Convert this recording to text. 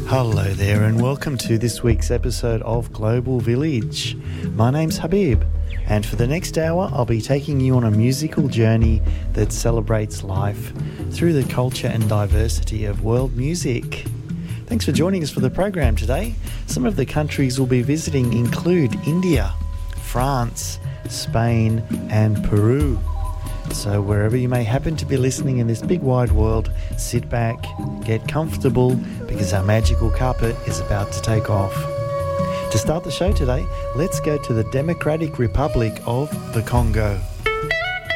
Hello there and welcome to this week's episode of Global Village. My name's Habib and for the next hour I'll be taking you on a musical journey that celebrates life through the culture and diversity of world music. Thanks for joining us for the program today. Some of the countries we'll be visiting include India, France, Spain and Peru. So wherever you may happen to be listening in this big wide world, sit back, get comfortable, because our magical carpet is about to take off. To start the show today, let's go to the Democratic Republic of the Congo.